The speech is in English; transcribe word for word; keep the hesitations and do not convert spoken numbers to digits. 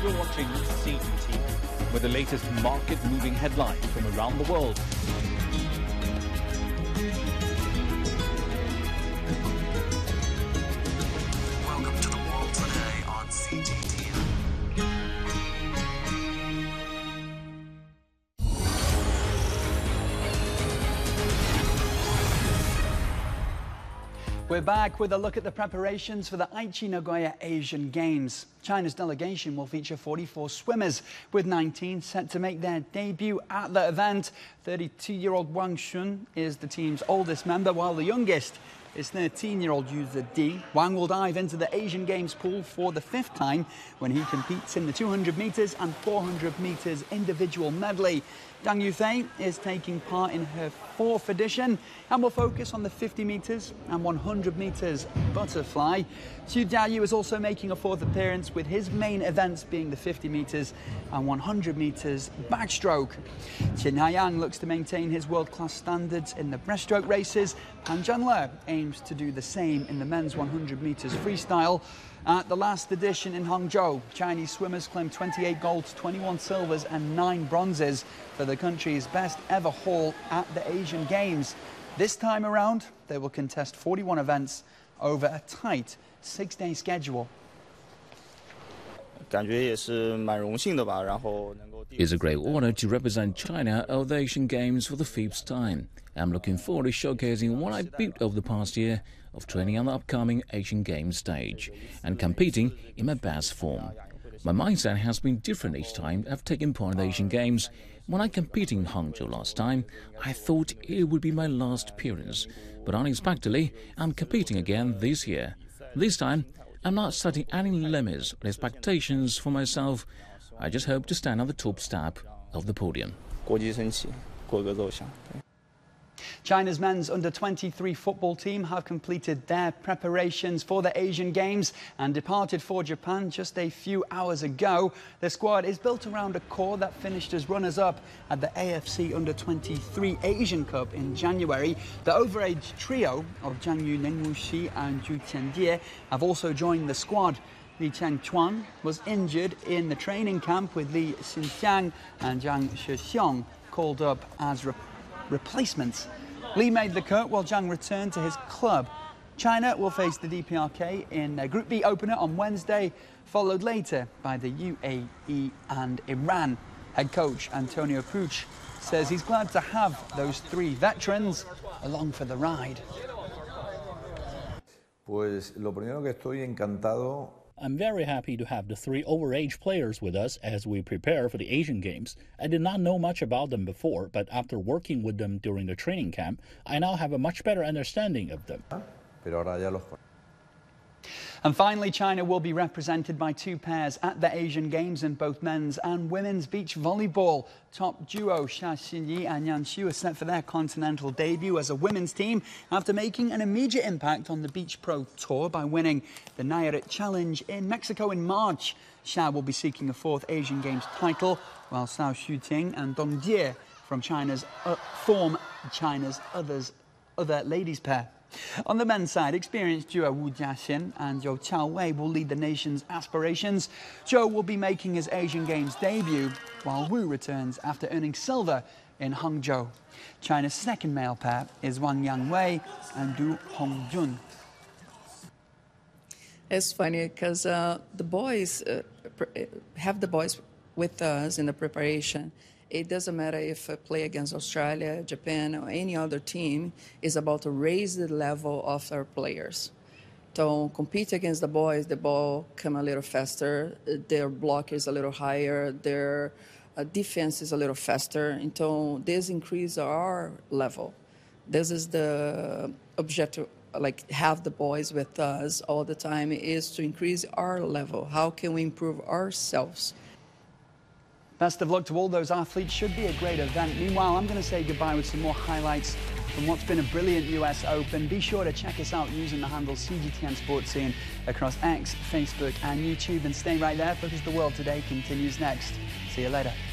You're watching C G T V with the latest market-moving headlines from around the world. Welcome to the world today on C G T V. We're back with a look at the preparations for the Aichi Nagoya Asian Games. China's delegation will feature forty-four swimmers, with nineteen set to make their debut at the event. thirty-two-year-old Wang Shun is the team's oldest member, while the youngest is thirteen-year-old Yu Zedi. Wang will dive into the Asian Games pool for the fifth time when he competes in the two hundred metres and four hundred metres individual medley. Zhang Yufei is taking part in her fourth edition and will focus on the fifty metres and one hundred metres butterfly. Xu Jiayu is also making a fourth appearance, with his main events being the fifty metres and one hundred metres backstroke. Qin Haiyang looks to maintain his world-class standards in the breaststroke races. Han Zhenle aims to do the same in the men's one hundred metres freestyle. At the last edition in Hangzhou, Chinese swimmers claimed twenty-eight golds, twenty-one silvers and nine bronzes for the country's best ever haul at the Asian Games. This time around, they will contest forty-one events over a tight six-day schedule. It's a great honor to represent China at the Asian Games for the fifth time. I'm looking forward to showcasing what I built over the past year of training on the upcoming Asian Games stage and competing in my best form. My mindset has been different each time I've taken part in the Asian Games. When I competed in Hangzhou last time, I thought it would be my last appearance, but unexpectedly, I'm competing again this year. This time, I'm not setting any limits or expectations for myself. I just hope to stand on the top step of the podium. China's men's under twenty-three football team have completed their preparations for the Asian Games and departed for Japan just a few hours ago. The squad is built around a core that finished as runners-up at the A F C under twenty-three Asian Cup in January. The overage trio of Zhang Yu, Ning Wuxi and Zhu Qianjie have also joined the squad. Li Changchuan was injured in the training camp, with Li Xinxiang and Zhang Shixiong called up as re replacements. Li made the cut while Zhang returned to his club. China will face the D P R K in a Group B opener on Wednesday, followed later by the U A E and Iran. Head coach Antonio Puig says he's glad to have those three veterans along for the ride. Pues lo primero que estoy encantado. I'm very happy to have the three overage players with us as we prepare for the Asian Games. I did not know much about them before, but after working with them during the training camp, I now have a much better understanding of them. Pero ahora ya los... And finally, China will be represented by two pairs at the Asian Games in both men's and women's beach volleyball. Top duo Xia Xinyi and Yan Xu are set for their continental debut as a women's team after making an immediate impact on the Beach Pro Tour by winning the Nayarit Challenge in Mexico in March. Xia will be seeking a fourth Asian Games title, while Cao Xuting and Dong Jie from China's uh, form China's others, other ladies pair. On the men's side, experienced duo Wu Jiaxin and Zhou Qiaowei will lead the nation's aspirations. Zhou will be making his Asian Games debut, while Wu returns after earning silver in Hangzhou. China's second male pair is Wang Yangwei and Du Hongjun. It's funny because uh, the boys uh, have the boys with us in the preparation. It doesn't matter if I play against Australia, Japan, or any other team. It's about to raise the level of our players. Don't compete against the boys. The ball come a little faster. Their block is a little higher. Their uh, defense is a little faster. So this increase our level. This is the objective. Like have the boys with us all the time is to increase our level. How can we improve ourselves? Best of luck to all those athletes. Should be a great event. Meanwhile, I'm going to say goodbye with some more highlights from what's been a brilliant U S Open. Be sure to check us out using the handle C G T N Sports Scene across X, Facebook and YouTube. And stay right there because the world today continues next. See you later.